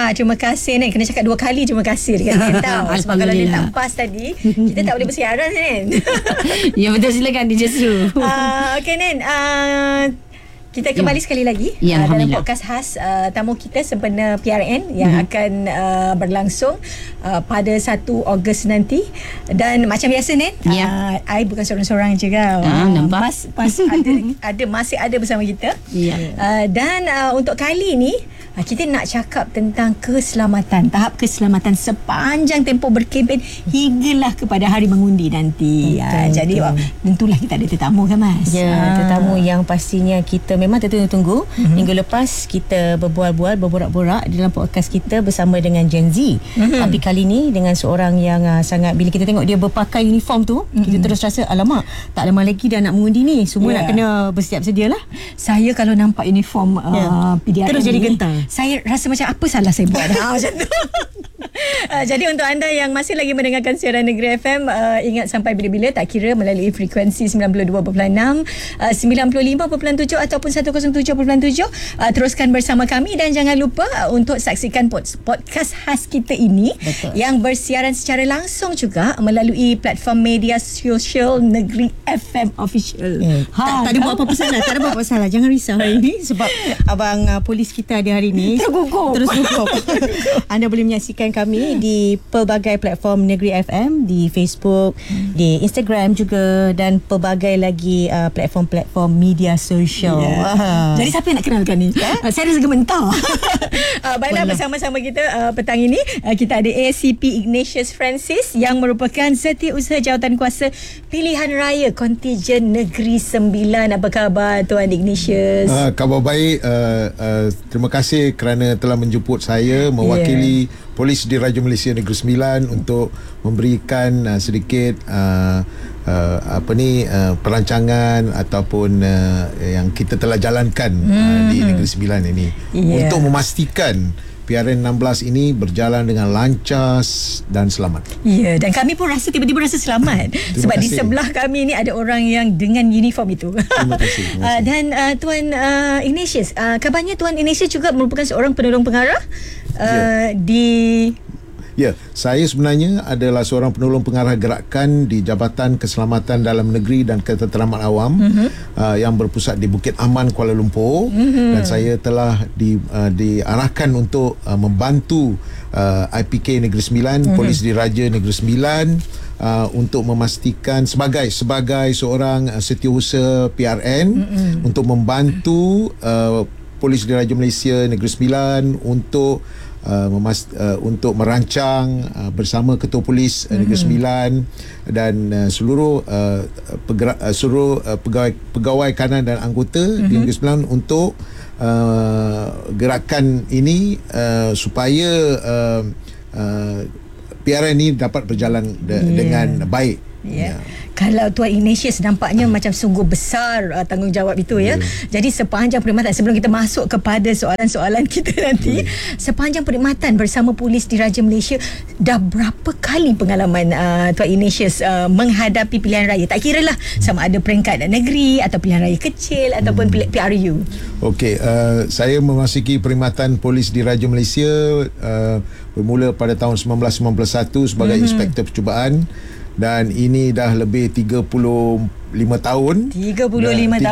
terima kasih Nen. Kena cakap 2 kali terima kasih dekat Nen tau. Sebab kalau dia tak pas tadi, kita tak boleh bersiaran Nen. Ya betul, silakan DJ Su. Okay Nen, kita kembali sekali lagi dalam podcast khas tamu kita sempena PRN yang akan berlangsung pada 1 Ogos nanti. Dan macam biasa Nen, I bukan seorang-seorang je kau. Nampak? Masih ada bersama kita. Dan untuk kali ni kita nak cakap tentang keselamatan, tahap keselamatan sepanjang tempoh berkempen hinggalah kepada hari mengundi nanti. Jadi tentulah kita ada tetamu kan Mas? Ya, tetamu yang pastinya kita memang tertunggu-tunggu. Minggu lepas kita berborak-borak di dalam podcast kita bersama dengan Gen Z. Tapi kali ni dengan seorang yang sangat, bila kita tengok dia berpakai uniform tu, kita terus rasa alamak, tak lama lagi dah nak mengundi ni. Semua nak kena bersiap sedialah. Saya kalau nampak uniform PDRM terus jadi gentar. Saya rasa macam apa salah saya buat macam tu. Jadi untuk anda yang masih lagi mendengarkan siaran Negeri FM, ingat sampai bila-bila, tak kira melalui frekuensi 92.6, 95.7 ataupun 107.7, teruskan bersama kami dan jangan lupa untuk saksikan podcast khas kita ini. Betul. Yang bersiaran secara langsung juga melalui platform media sosial Negeri FM Official. Tak ada buat apa-apa salah, tak ada buat apa-apa salah. Jangan risau hari ini sebab abang polis kita ada hari ini terus gugup. Anda boleh menyaksikan kami di pelbagai platform Negeri FM, di Facebook, di Instagram juga, dan pelbagai lagi platform-platform media sosial. Jadi siapa yang nak kenalkan ni? Saya rasa gementar. Baiklah, bersama-sama kita petang ini kita ada ACP Ignatius Francis yang merupakan Setiausaha Jawatan Kuasa Pilihan Raya Kontijen Negeri Sembilan. Apa khabar Tuan Ignatius? Khabar baik. Terima kasih kerana telah menjemput saya mewakili Polis Diraja Malaysia Negeri Sembilan untuk memberikan sedikit perancangan ataupun yang kita telah jalankan di Negeri Sembilan ini untuk memastikan PRN 16 ini berjalan dengan lancar dan selamat. Ya, dan kami pun tiba-tiba rasa selamat sebab di sebelah kami ni ada orang yang dengan uniform itu. Terima kasih. Dan Tuan Ignatius, kabarnya Tuan Ignatius juga merupakan seorang penolong pengarah di... Ya, saya sebenarnya adalah seorang penolong pengarah gerakan di Jabatan Keselamatan Dalam Negeri dan Ketenteraman Awam yang berpusat di Bukit Aman, Kuala Lumpur. Dan saya telah diarahkan untuk membantu IPK Negeri Sembilan, Polis Diraja Negeri Sembilan, untuk memastikan sebagai seorang setiausaha PRN untuk membantu Polis Diraja Malaysia Negeri Sembilan untuk merancang bersama Ketua Polis Negeri Sembilan dan seluruh pegawai kanan dan anggota di Negeri Sembilan untuk gerakan ini supaya PRN ini dapat berjalan dengan baik. Kalau Tuan Ignatius nampaknya macam sungguh besar tanggungjawab itu ya. Jadi sepanjang perkhidmatan, sebelum kita masuk kepada soalan-soalan kita nanti, sepanjang perkhidmatan bersama Polis Diraja Malaysia, dah berapa kali pengalaman Tuan Ignatius menghadapi pilihan raya? Tak kira lah sama ada peringkat negeri atau pilihan raya kecil ataupun PRU. Okey, saya memasuki perkhidmatan Polis Diraja Malaysia bermula pada tahun 1991 sebagai inspektor percubaan. Dan ini dah lebih 35 tahun. 35 tahun.